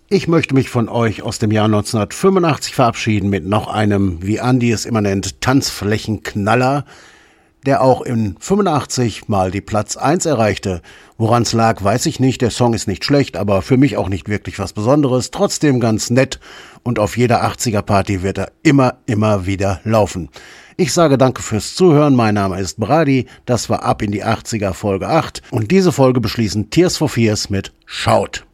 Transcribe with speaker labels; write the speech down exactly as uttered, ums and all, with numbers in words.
Speaker 1: Ich möchte mich von euch aus dem Jahr neunzehnhundertfünfundachtzig verabschieden mit noch einem, wie Andi es immer nennt, Tanzflächenknaller, der auch in fünfundachtzig mal die Platz eins erreichte. Woran es lag, weiß ich nicht. Der Song ist nicht schlecht, aber für mich auch nicht wirklich was Besonderes. Trotzdem ganz nett und auf jeder achtziger-Party wird er immer, immer wieder laufen. Ich sage danke fürs Zuhören. Mein Name ist Brady. Das war Ab in die achtziger Folge acht. Und diese Folge beschließen Tears for Fears mit Shout.